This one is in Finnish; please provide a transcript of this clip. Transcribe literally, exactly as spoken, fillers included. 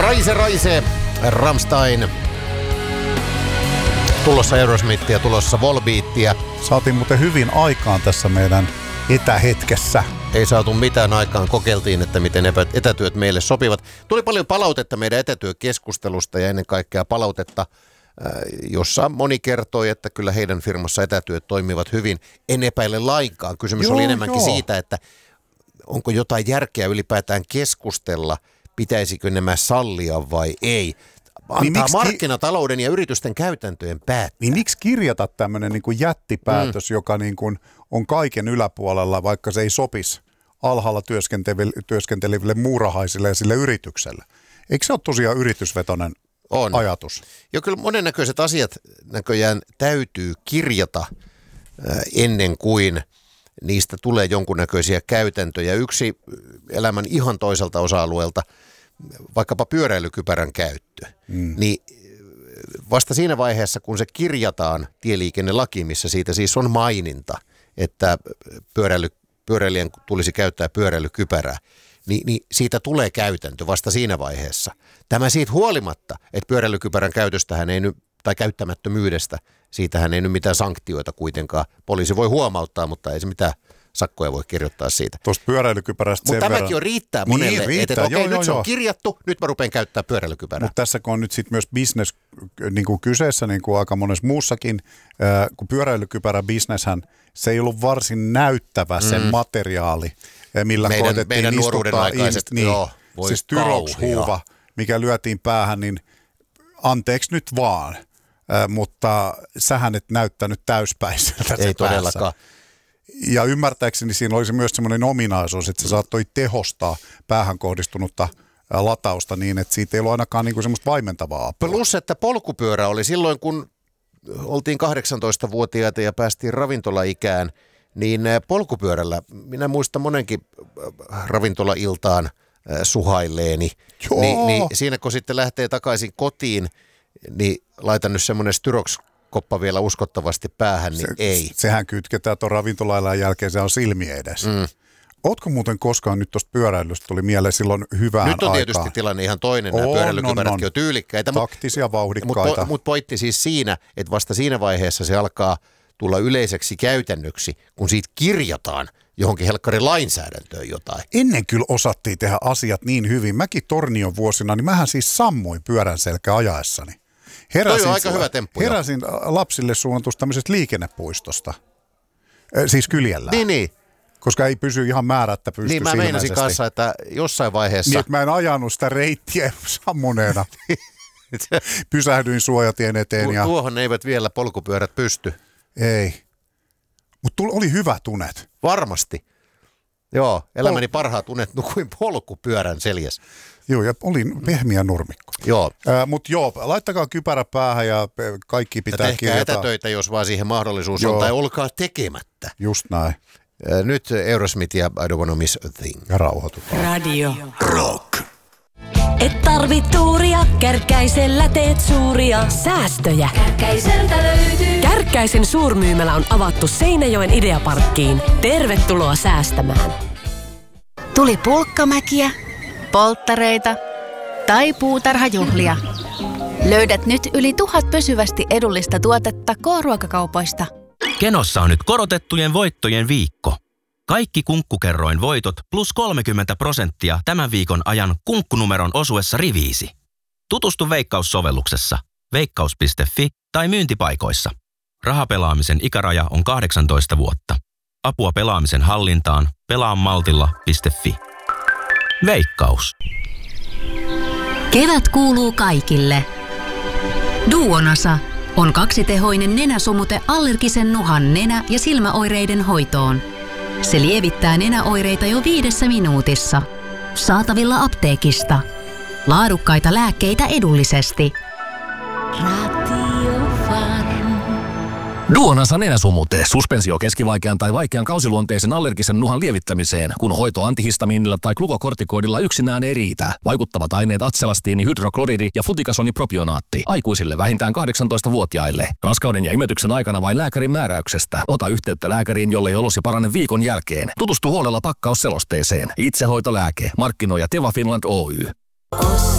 Raise, Raise, Rammstein. Tulossa Aerosmithia, tulossa Volbeatia. Saatiin muuten hyvin aikaan tässä meidän etähetkessä. Ei saatu mitään aikaan, kokeiltiin, että miten etätyöt meille sopivat. Tuli paljon palautetta meidän etätyökeskustelusta ja ennen kaikkea palautetta, jossa moni kertoi, että kyllä heidän firmassa etätyöt toimivat hyvin. En epäile lainkaan. Kysymys joo, oli enemmänkin joo. siitä, että onko jotain järkeä ylipäätään keskustella, pitäisikö nämä sallia vai ei. Antaa niin markkinatalouden ki- ja yritysten käytäntöjen päättää. Niin miksi kirjata tämmöinen niin kuin jättipäätös, mm. joka niin kuin on kaiken yläpuolella, vaikka se ei sopisi alhaalla työskenteleville muurahaisille ja sille yritykselle? Eikö se ole tosiaan yritysvetoinen on. ajatus? Joo, kyllä monennäköiset asiat näköjään täytyy kirjata ennen kuin niistä tulee jonkunnäköisiä käytäntöjä. Yksi elämän ihan toiselta osa-alueelta, vaikkapa pyöräilykypärän käyttö, mm. niin vasta siinä vaiheessa, kun se kirjataan tieliikennelakiin, missä siitä siis on maininta, että pyöräily, pyöräilijän tulisi käyttää pyöräilykypärää, niin, niin siitä tulee käytäntö vasta siinä vaiheessa. Tämä siitä huolimatta, että pyöräilykypärän käytöstähän ei nyt, tai käyttämättömyydestä, siitähän ei nyt mitään sanktioita kuitenkaan. Poliisi voi huomauttaa, mutta ei se mitään sakkoja voi kirjoittaa siitä. Tuosta pyöräilykypärästä sen Mutta tämäkin verran. jo riittää monelle, niin, riittää. että okei, okay, joo, nyt joo, se on joo. kirjattu, nyt mä rupean käyttää pyöräilykypärää. Mutta tässä kun on nyt sitten myös business niin kuin kyseessä, niin kuin aika monessa muussakin, äh, kun pyöräilykypärä businesshän, se ei ollut varsin näyttävä se mm. materiaali, millä meidän, koetettiin meidän istuttaa ihmiset. Niin, joo, voi siis tyrox-huuva, mikä lyötiin päähän, niin anteeksi nyt vaan, äh, mutta sähän et näyttänyt täyspäiseltä se ei todellakaan. Ja ymmärtääkseni siinä olisi myös semmoinen ominaisuus, että se saattoi tehostaa päähän kohdistunutta latausta niin, että siitä ei ollut ainakaan niin kuin semmoista vaimentavaa apua. Plus, että polkupyörä oli silloin, kun oltiin kahdeksantoistavuotiaita ja päästiin ravintolaikään, niin polkupyörällä, minä muistan monenkin ravintolailtaan suhailleeni, niin, niin siinä kun sitten lähtee takaisin kotiin, niin laitan nyt semmoinen styroks koppa vielä uskottavasti päähän, niin se, ei. Sehän kytketään tuon ravintolailan jälkeen, se on silmi edes. Mm. Ootko muuten koskaan nyt tuosta pyöräilystä tuli mieleen silloin hyvään aikaan? Nyt on tietysti aikaa. Tilanne ihan toinen, nämä pyöräilykypärätkin on tyylikkäitä. Taktisia, mut, vauhdikkaita. Mutta mut pointti siis siinä, että vasta siinä vaiheessa se alkaa tulla yleiseksi käytännöksi, kun siitä kirjataan johonkin helkkarin lainsäädäntöön jotain. Ennen kyllä osattiin tehdä asiat niin hyvin. Mäkin Tornion vuosina, niin mähän siis sammuin pyörän selkä ajaessani. Heräsin, Toi on aika hyvä temppu. Heräsin lapsille suunnatusta tämmöisestä liikennepuistosta, äh, siis kyljellä. Niin, niin. Koska ei pysy ihan määrättä pysty Niin mä meinasin kanssa, että jossain vaiheessa. Niin, että mä en ajanut sitä reittiä sammuneena. Pysähdyin suojatien eteen. Tu- ja... Tuohon eivät vielä polkupyörät pysty. Ei. Mutta oli hyvä tunet. Varmasti. Joo, elämäni Pol- parhaat unet nukuin polkupyörän seljässä. Joo, ja olin pehmiä nurmikko. Joo. Äh, Mutta joo, laittakaa kypärä päähän ja kaikki pitää ja kirjata. tehkää etätöitä, jos vaan siihen mahdollisuus joo. on, tai olkaa tekemättä. Just näin. Äh, nyt Aerosmith ja I don't wanna miss a thing. Ja rauhoitutaan. Radio Rock. Et tarvit tuuria, Kärkkäisellä teet suuria säästöjä. Kärkkäiseltä löytyy. Kärkkäisen suurmyymälä on avattu Seinäjoen Ideaparkkiin. Tervetuloa säästämään. Tuli pulkkamäkiä, polttareita tai puutarhajuhlia. Löydät nyt yli tuhat pysyvästi edullista tuotetta K-ruokakaupoista. Kenossa on nyt korotettujen voittojen viikko. Kaikki Kunkkukerroin voitot plus kolmekymmentä prosenttia tämän viikon ajan kunkkunumeron osuessa riviisi. Tutustu Veikkaus-sovelluksessa, veikkaus piste fi tai myyntipaikoissa. Rahapelaamisen ikäraja on kahdeksantoista vuotta. Apua pelaamisen hallintaan pelaamaltilla piste fi. Veikkaus. Kevät kuuluu kaikille. Duonasa on kaksitehoinen nenäsumute allergisen nuhan nenä- ja silmäoireiden hoitoon. Se lievittää nenäoireita jo viidessä minuutissa. Saatavilla apteekista. Laadukkaita lääkkeitä edullisesti. Duonasa nenäsumute. Suspensio keskivaikean tai vaikean kausiluonteisen allergisen nuhan lievittämiseen, kun hoito antihistamiinilla tai glukokortikoidilla yksinään ei riitä. Vaikuttavat aineet atselastiini, hydrokloridi ja futikasonipropionaatti. Aikuisille vähintään kahdeksantoistavuotiaille. Raskauden ja imetyksen aikana vain lääkärin määräyksestä. Ota yhteyttä lääkäriin, jollei olosi parane viikon jälkeen. Tutustu huolella pakkausselosteeseen. Itsehoitolääke. Markkinoija Teva Finland Oy.